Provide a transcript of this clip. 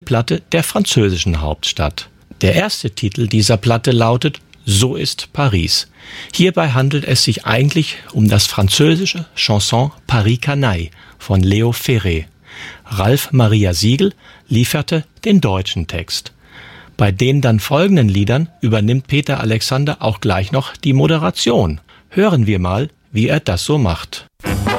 Platte der französischen Hauptstadt. Der erste Titel dieser Platte lautet »So ist Paris«. Hierbei handelt es sich eigentlich um das französische Chanson Paris Canaille von Leo Ferré. Ralf Maria Siegel lieferte den deutschen Text. Bei den dann folgenden Liedern übernimmt Peter Alexander auch gleich noch die Moderation. Hören wir mal, wie er das so macht.